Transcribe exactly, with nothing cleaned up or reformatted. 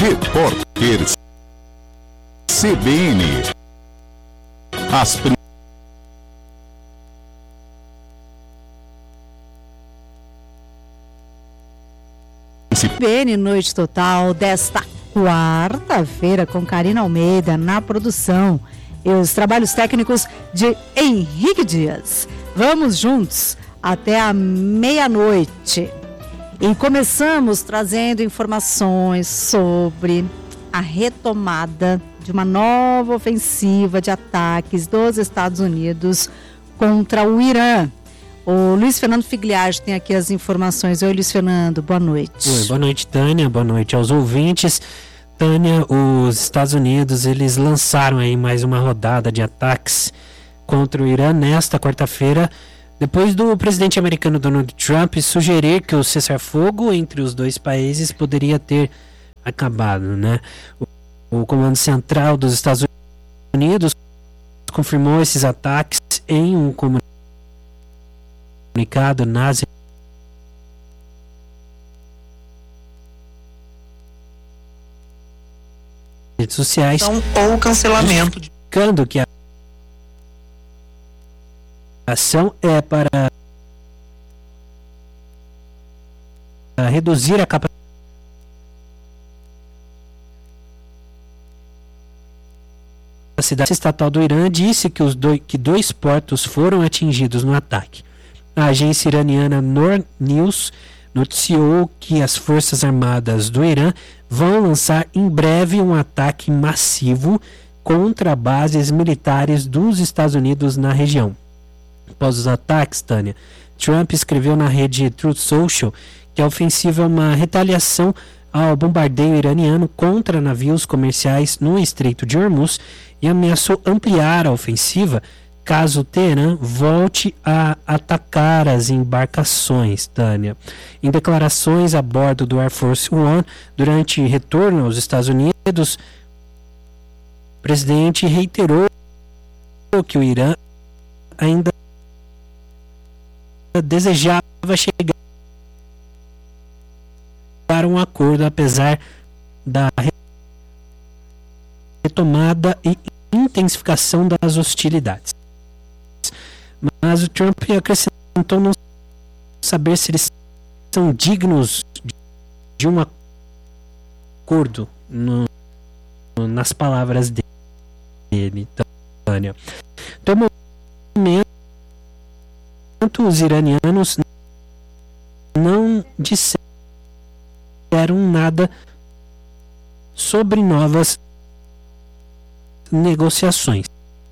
Repórter C B N. As prim- C B N Noite Total desta quarta-feira com Karina Almeida na produção e os trabalhos técnicos de Henrique Dias. Vamos juntos até a meia-noite. E começamos trazendo informações sobre a retomada de uma nova ofensiva de ataques dos Estados Unidos contra o Irã. O Luiz Fernando Figliage tem aqui as informações. Oi, Luiz Fernando, boa noite. Oi, boa noite, Tânia, boa noite aos ouvintes. Tânia, os Estados Unidos, eles lançaram aí mais uma rodada de ataques contra o Irã nesta quarta-feira, depois do presidente americano Donald Trump sugerir que o cessar-fogo entre os dois países poderia ter acabado, né? O, o Comando Central dos Estados Unidos confirmou esses ataques em um comunicado nas redes sociais ou cancelamento, indicando que a ação é para reduzir a capacidade estatal do Irã. Disse que, os dois, que dois portos foram atingidos no ataque. A agência iraniana Noor News noticiou que as Forças Armadas do Irã vão lançar em breve um ataque massivo contra bases militares dos Estados Unidos na região. Após os ataques, Tânia, Trump escreveu na rede Truth Social que a ofensiva é uma retaliação ao bombardeio iraniano contra navios comerciais no Estreito de Hormuz e ameaçou ampliar a ofensiva caso Teherã volte a atacar as embarcações, Tânia. Em declarações a bordo do Air Force One durante retorno aos Estados Unidos, o presidente reiterou que o Irã ainda desejava chegar a um acordo apesar da retomada e intensificação das hostilidades. Mas o Trump acrescentou não saber se eles são dignos de um acordo, no, nas palavras dele, Tânia. Até o momento, os iranianos não disseram nada sobre novas negociações.